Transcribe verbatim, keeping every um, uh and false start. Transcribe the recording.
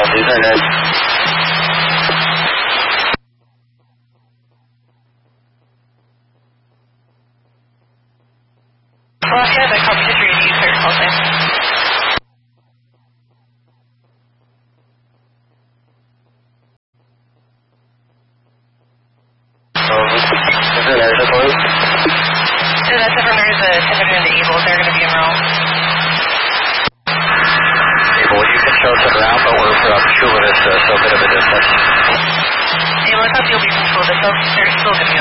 two nine nine. Alaska, the competition ready, you clear call sign. So that's if there's a temperature in the Able, they're going to be en route. Able, you can show us around, but we're uh, shooting us uh, so a bit of a distance. Able, I thought you'll be from school, but they're still going to be